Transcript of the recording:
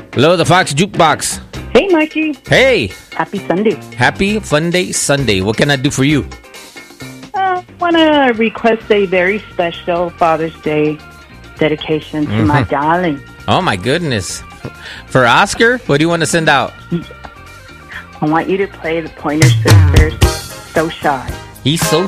Hello, the Fox Jukebox. Hey, Mikey. Hey. Happy Sunday. Happy Fun Day Sunday. What can I do for you? I want to request a very special Father's Day dedication to my darling. Oh, my goodness. For Oscar, what do you want to send out? I want you to play the Pointer Sisters, So Shy. He's so